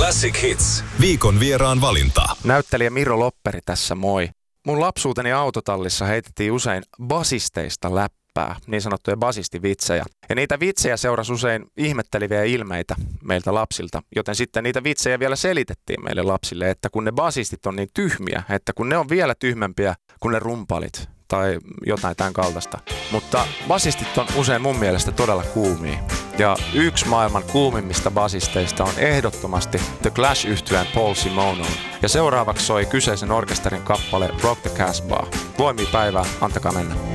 Classic Hits. Viikon vieraan valinta. Näyttelijä Miro Lopperi tässä moi. Mun lapsuuteni autotallissa heitettiin usein basisteista läppää, niin sanottuja basistivitsejä. Ja niitä vitsejä seurasi usein ihmetteleviä ilmeitä meiltä lapsilta, joten sitten niitä vitsejä vielä selitettiin meille lapsille, että kun ne basistit on niin tyhmiä, että kun ne on vielä tyhmempiä kuin ne rumpalit tai jotain tämän kaltaista. Mutta basistit on usein mun mielestä todella kuumia. Ja yksi maailman kuumimmista basisteista on ehdottomasti The Clash-yhtyeen Paul Simonon. Ja seuraavaksi soi kyseisen orkesterin kappale Rock the Casbah. Voimia päivää, antakaa mennä.